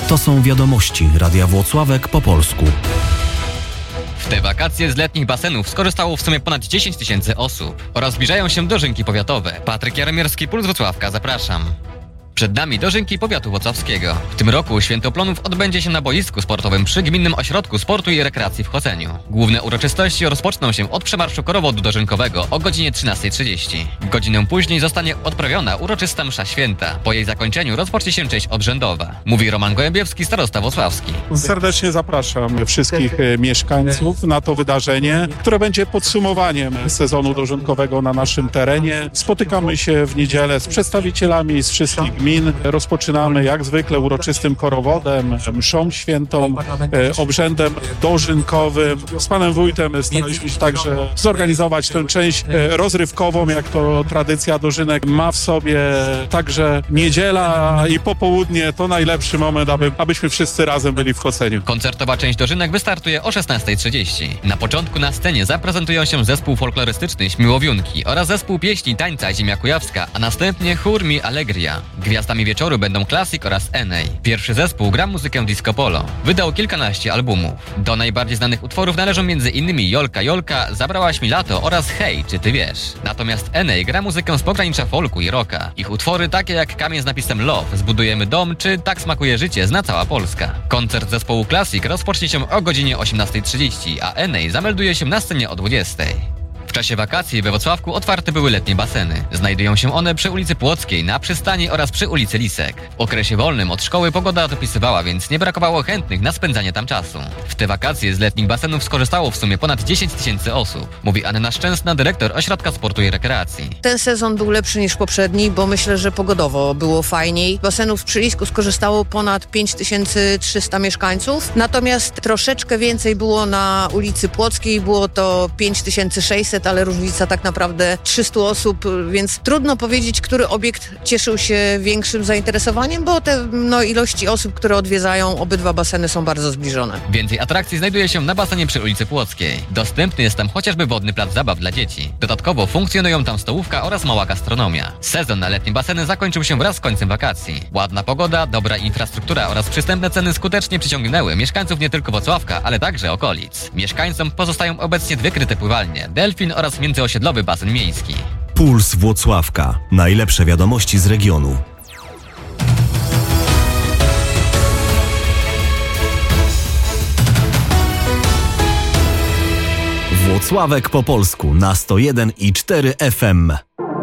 To są wiadomości Radia Włocławek po polsku. W te wakacje z letnich basenów skorzystało w sumie ponad 10 tysięcy osób oraz zbliżają się dożynki powiatowe. Patryk Jaromierski, Puls Wrocławka, zapraszam. Przed nami dożynki powiatu włocławskiego. W tym roku Święto Plonów odbędzie się na boisku sportowym przy Gminnym Ośrodku Sportu i Rekreacji w Choceniu. Główne uroczystości rozpoczną się od przemarszu korowodu dożynkowego o godzinie 13:30. Godzinę później zostanie odprawiona uroczysta msza święta. Po jej zakończeniu rozpocznie się część obrzędowa. Mówi Roman Gołębiewski, starosta włocławski. Serdecznie zapraszam wszystkich mieszkańców na to wydarzenie, które będzie podsumowaniem sezonu dożynkowego na naszym terenie. Spotykamy się w niedzielę z przedstawicielami z wszystkich gmin. Rozpoczynamy jak zwykle uroczystym korowodem, mszą świętą, obrzędem dożynkowym. Z panem wójtem staraliśmy się także zorganizować tę część rozrywkową, jak to tradycja dożynek ma w sobie. Także niedziela i popołudnie to najlepszy moment, abyśmy wszyscy razem byli w Choceniu. Koncertowa część dożynek wystartuje o 16:30. Na początku na scenie zaprezentują się zespół folklorystyczny Śmiłowiunki oraz zespół pieśni tańca Ziemia Kujawska, a następnie chór Mi Allegria. Gwiazdami wieczoru będą Classic oraz Enej. Pierwszy zespół gra muzykę disco polo. Wydał kilkanaście albumów. Do najbardziej znanych utworów należą m.in. Jolka Jolka, Zabrałaś mi lato oraz Hej, czy ty wiesz? Natomiast Enej gra muzykę z pogranicza folku i rocka. Ich utwory takie jak Kamień z napisem Love, Zbudujemy dom czy Tak smakuje życie zna cała Polska. Koncert zespołu Classic rozpocznie się o godzinie 18:30, a Enej zamelduje się na scenie o 20:00. W czasie wakacji we Włocławku otwarte były letnie baseny. Znajdują się one przy ulicy Płockiej, na przystani oraz przy ulicy Lisek. W okresie wolnym od szkoły pogoda dopisywała, więc nie brakowało chętnych na spędzanie tam czasu. W te wakacje z letnich basenów skorzystało w sumie ponad 10 tysięcy osób, mówi Anna Szczęsna, dyrektor Ośrodka Sportu i Rekreacji. Ten sezon był lepszy niż poprzedni, bo myślę, że pogodowo było fajniej. Basenów przy Lisku skorzystało ponad 5300 mieszkańców, natomiast troszeczkę więcej było na ulicy Płockiej, było to 5600, ale różnica tak naprawdę 300 osób, więc trudno powiedzieć, który obiekt cieszył się większym zainteresowaniem, bo te ilości osób, które odwiedzają obydwa baseny są bardzo zbliżone. Więcej atrakcji znajduje się na basenie przy ulicy Płockiej. Dostępny jest tam chociażby wodny plac zabaw dla dzieci. Dodatkowo funkcjonują tam stołówka oraz mała gastronomia. Sezon na letnie baseny zakończył się wraz z końcem wakacji. Ładna pogoda, dobra infrastruktura oraz przystępne ceny skutecznie przyciągnęły mieszkańców nie tylko Włocławka, ale także okolic. Mieszkańcom pozostają obecnie dwie kryte pływalnie, Delfin oraz międzyosiedlowy basen miejski. Puls Włocławka. Najlepsze wiadomości z regionu. Włocławek po polsku na 101,4 FM.